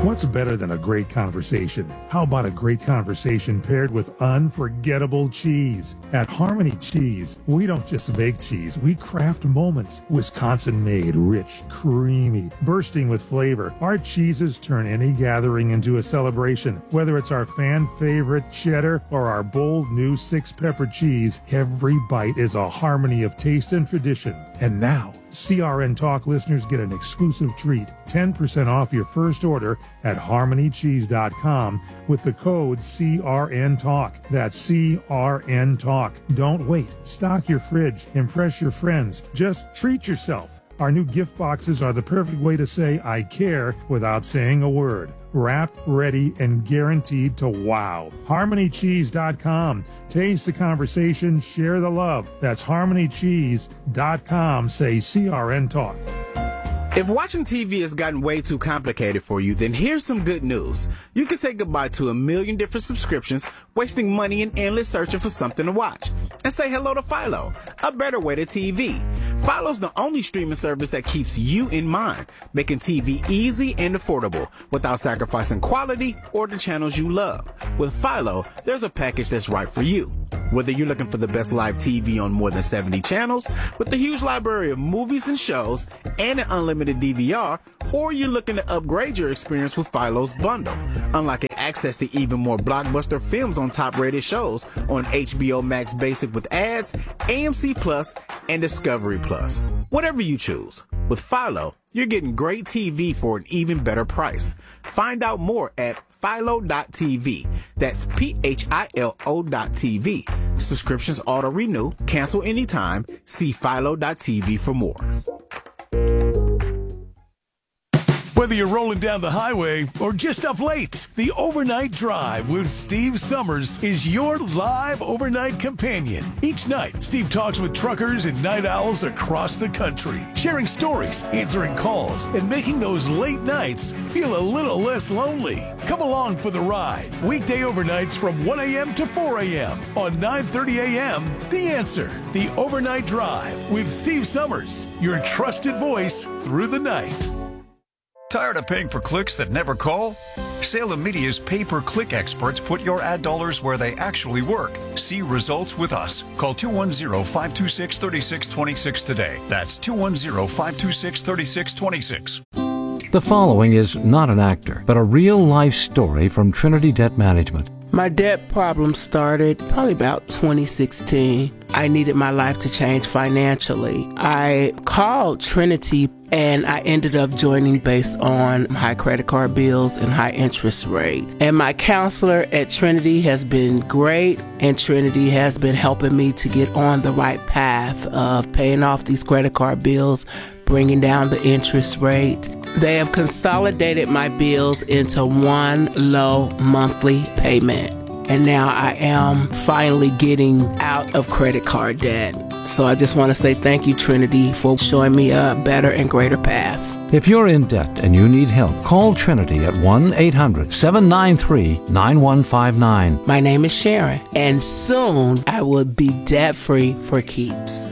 What's better than a great conversation? How about a great conversation paired with unforgettable cheese? At Harmony Cheese, we don't just make cheese, we craft moments. Wisconsin-made, rich, creamy, bursting with flavor. Our cheeses turn any gathering into a celebration. Whether it's our fan-favorite cheddar or our bold new 6-pepper cheese, every bite is a harmony of taste and tradition. And now, CRN Talk listeners get an exclusive treat, 10% off your first order at harmonycheese.com with the code CRN Talk. That's CRN Talk. Don't wait. Stock your fridge. Impress your friends. Just treat yourself. Our new gift boxes are the perfect way to say I care without saying a word. Wrapped, ready, and guaranteed to wow. HarmonyCheese.com. Taste the conversation, share the love. That's HarmonyCheese.com. Say CRN Talk. If watching TV has gotten way too complicated for you, then here's some good news. You can say goodbye to a million different subscriptions, wasting money and endless searching for something to watch. And say hello to Philo, a better way to TV. Philo's the only streaming service that keeps you in mind, making TV easy and affordable without sacrificing quality or the channels you love. With Philo, there's a package that's right for you. Whether you're looking for the best live TV on more than 70 channels, with a huge library of movies and shows, and an unlimited DVR, or you're looking to upgrade your experience with Philo's bundle, unlocking access to even more blockbuster films on top-rated shows on HBO Max Basic with ads, AMC Plus, and Discovery Plus. Whatever you choose. With Philo, you're getting great TV for an even better price. Find out more at Philo.tv. That's PHILO.tv. Subscriptions auto-renew. Cancel anytime. See Philo.tv for more. Whether you're rolling down the highway or just up late, the Overnight Drive with Steve Summers is your live overnight companion. Each night, Steve talks with truckers and night owls across the country, sharing stories, answering calls, and making those late nights feel a little less lonely. Come along for the ride. Weekday overnights from 1 a.m. to 4 a.m. on 9:30 a.m. The Answer, the Overnight Drive with Steve Summers, your trusted voice through the night. Tired of paying for clicks that never call? Salem Media's pay-per-click experts put your ad dollars where they actually work. See results with us. Call 210-526-3626 today. That's 210-526-3626. The following is not an actor, but a real-life story from Trinity Debt Management. My debt problem started probably about 2016. I needed my life to change financially. I called Trinity and I ended up joining based on high credit card bills and high interest rate. And my counselor at Trinity has been great, and Trinity has been helping me to get on the right path of paying off these credit card bills, bringing down the interest rate. They have consolidated my bills into one low monthly payment. And now I am finally getting out of credit card debt. So I just want to say thank you, Trinity, for showing me a better and greater path. If you're in debt and you need help, call Trinity at 1-800-793-9159. My name is Sharon, and soon I will be debt-free for keeps.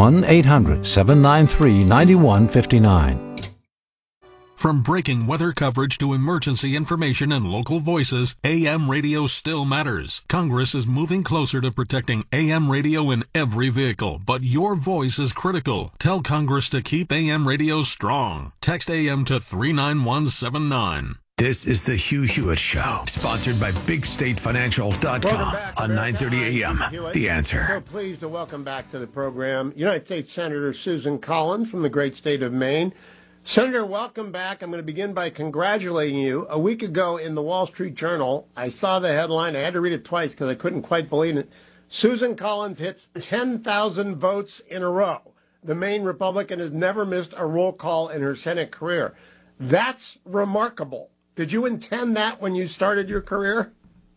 1-800-793-9159. From breaking weather coverage to emergency information and local voices, AM radio still matters. Congress is moving closer to protecting AM radio in every vehicle, but your voice is critical. Tell Congress to keep AM radio strong. Text AM to 39179. This is the Hugh Hewitt Show, sponsored by BigStateFinancial.com on 9:30 a.m. The Answer. So pleased to welcome back to the program United States Senator Susan Collins from the great state of Maine. Senator, welcome back. I'm going to begin by congratulating you. A week ago in the Wall Street Journal, I saw the headline. I had to read it twice because I couldn't quite believe it. Susan Collins hits 10,000 votes in a row. The Maine Republican has never missed a roll call in her Senate career. That's remarkable. Did you intend that when you started your career?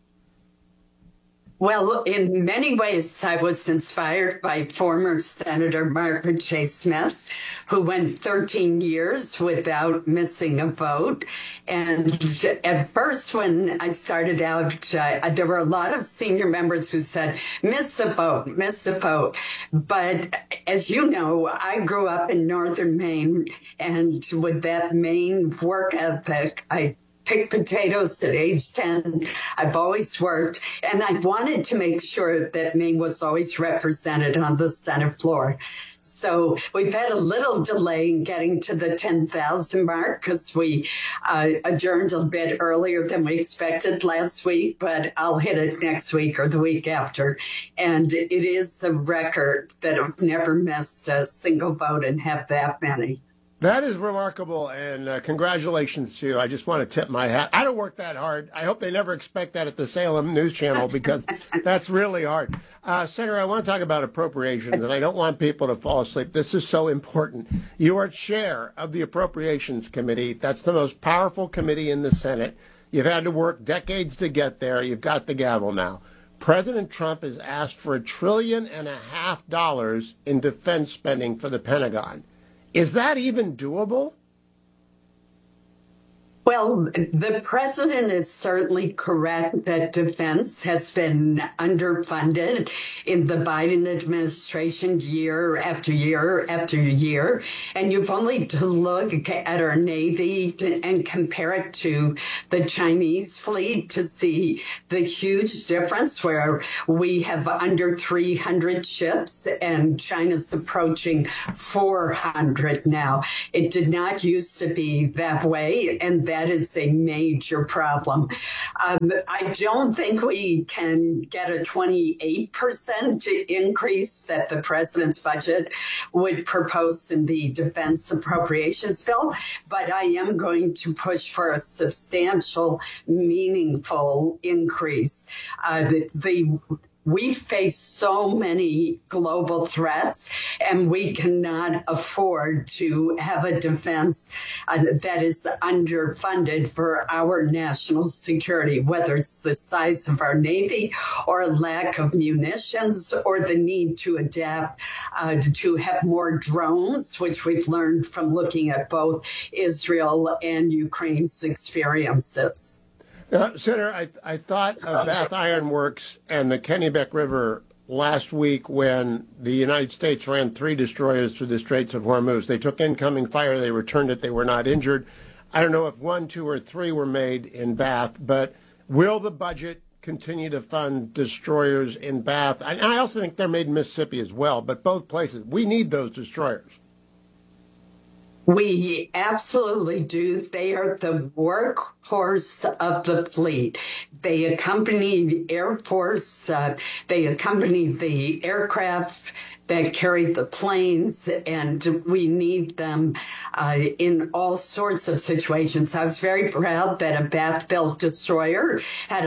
Well, in many ways, I was inspired by former Senator Margaret J. Smith, who went 13 years without missing a vote. And at first, when I started out, there were a lot of senior members who said, miss a vote, miss a vote. But as you know, I grew up in northern Maine, and with that Maine work ethic, I picked potatoes at age 10. I've always worked, and I wanted to make sure that Maine was always represented on the Senate floor. So we've had a little delay in getting to the 10,000 mark because we adjourned a bit earlier than we expected last week, but I'll hit it next week or the week after. And it is a record that I've never missed a single vote and have that many. That is remarkable, and congratulations to you. I just want to tip my hat. I don't work that hard. I hope they never expect that at the Salem News Channel because that's really hard. Senator, I want to talk about appropriations, and I don't want people to fall asleep. This is so important. You are chair of the Appropriations Committee. That's the most powerful committee in the Senate. You've had to work decades to get there. You've got the gavel now. President Trump has asked for $1.5 trillion in defense spending for the Pentagon. Is that even doable? Well, the president is certainly correct that defense has been underfunded in the Biden administration year after year after year. And you've only to look at our Navy and compare it to the Chinese fleet to see the huge difference where we have under 300 ships and China's approaching 400 now. It did not used to be that way, and that is a major problem. I don't think we can get a 28% increase that the president's budget would propose in the defense appropriations bill, but I am going to push for a substantial, meaningful increase. We face so many global threats, and we cannot afford to have a defense that is underfunded for our national security, whether it's the size of our Navy or a lack of munitions or the need to adapt to have more drones, which we've learned from looking at both Israel and Ukraine's experiences. Senator, I thought of Bath Iron Works and the Kennebec River last week when the United States ran 3 destroyers through the Straits of Hormuz. They took incoming fire, they returned it, they were not injured. I don't know if 1, 2, or 3 were made in Bath, but will the budget continue to fund destroyers in Bath? And I also think they're made in Mississippi as well, but both places. We need those destroyers. We absolutely do. They are the workhorse of the fleet. They accompany the Air Force. They accompany the aircraft that carry the planes, and we need them in all sorts of situations. I was very proud that a Bath-built destroyer had a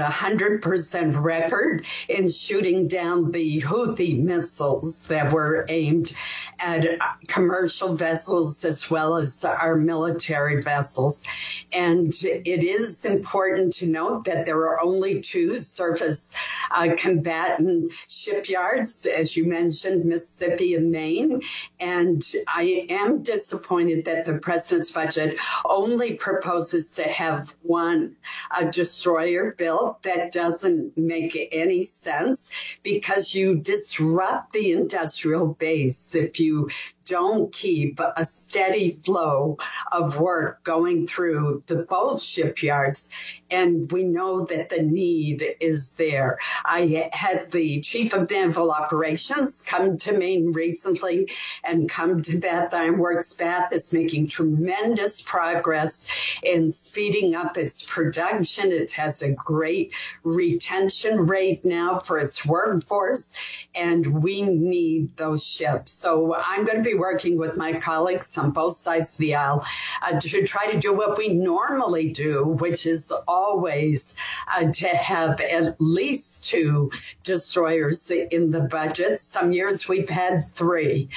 100% record in shooting down the Houthi missiles that were aimed at commercial vessels as well as our military vessels. And it is important to note that there are only 2 surface combatant shipyards, as you mentioned, Mississippi and Maine. And I am disappointed that the president's budget only proposes to have 1 destroyer built. That doesn't make any sense because you disrupt the industrial base if you don't keep a steady flow of work going through the both shipyards. And we know that the need is there. I had the chief of naval operations come to Maine recently and come to Bath Iron Works. Bath is making tremendous progress in speeding up its production. It has a great retention rate now for its workforce, and we need those ships. So I'm going to be working with my colleagues on both sides of the aisle to try to do what we normally do, which is always to have at least 2 destroyers in the budget. Some years we've had 3.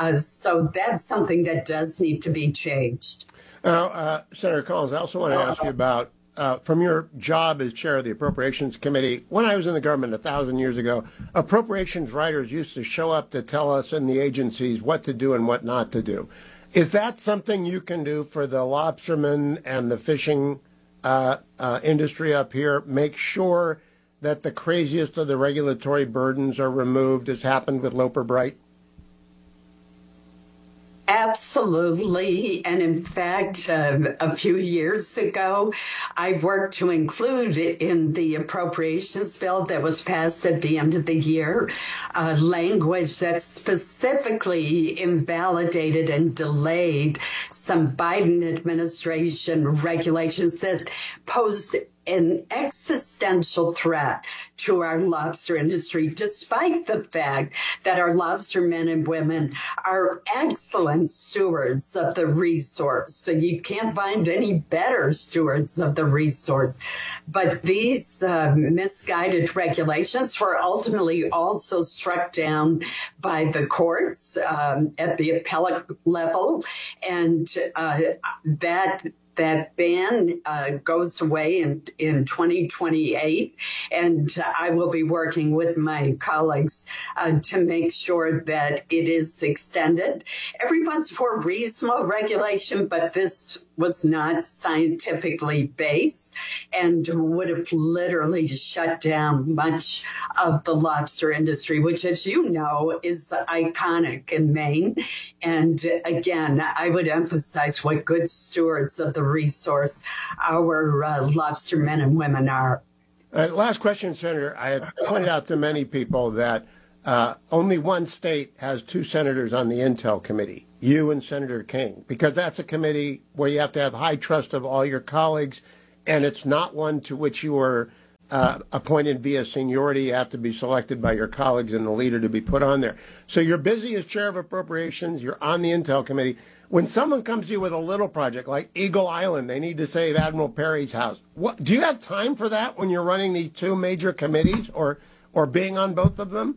So that's something that does need to be changed. Now, Senator Collins, I also want to ask you about, from your job as chair of the Appropriations Committee, when I was in the government 1,000 years ago, appropriations writers used to show up to tell us in the agencies what to do and what not to do. Is that something you can do for the lobstermen and the fishing industry up here? Make sure that the craziest of the regulatory burdens are removed, as happened with Loper Bright? Absolutely. And in fact, a few years ago, I worked to include in the appropriations bill that was passed at the end of the year language that specifically invalidated and delayed some Biden administration regulations that posed an existential threat to our lobster industry, despite the fact that our lobster men and women are excellent stewards of the resource. So you can't find any better stewards of the resource. But these misguided regulations were ultimately also struck down by the courts at the appellate level. And that ban goes away in 2028, and I will be working with my colleagues to make sure that it is extended. Everyone's for reasonable regulation, but this was not scientifically based and would have literally shut down much of the lobster industry, which, as you know, is iconic in Maine. And again, I would emphasize what good stewards of the resource our lobster men and women are. Last question, Senator. I have pointed out to many people that only one state has two senators on the Intel Committee, you and Senator King, because that's a committee where you have to have high trust of all your colleagues, and it's not one to which you are appointed via seniority. You have to be selected by your colleagues and the leader to be put on there. So you're busy as chair of appropriations. You're on the Intel Committee. When someone comes to you with a little project like Eagle Island, they need to save Admiral Perry's house. Do you have time for that when you're running these two major committees or being on both of them?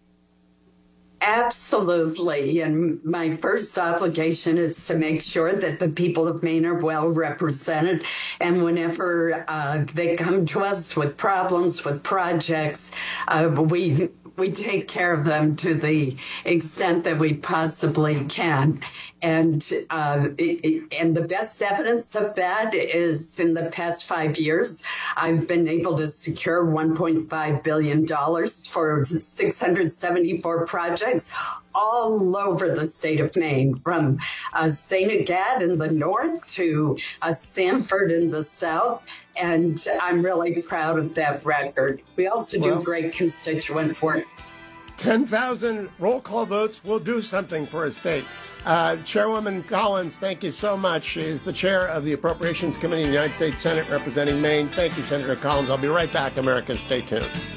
Absolutely. And my first obligation is to make sure that the people of Maine are well represented. And whenever they come to us with problems, with projects, we take care of them to the extent that we possibly can. And the best evidence of that is in the past 5 years, I've been able to secure $1.5 billion for 674 projects all over the state of Maine, from St. Agat in the north to Sanford in the south. And I'm really proud of that record. We also do great constituent work. 10,000 roll call votes will do something for a state. Chairwoman Collins, thank you so much. She is the chair of the Appropriations Committee in the United States Senate representing Maine. Thank you, Senator Collins. I'll be right back, America. Stay tuned.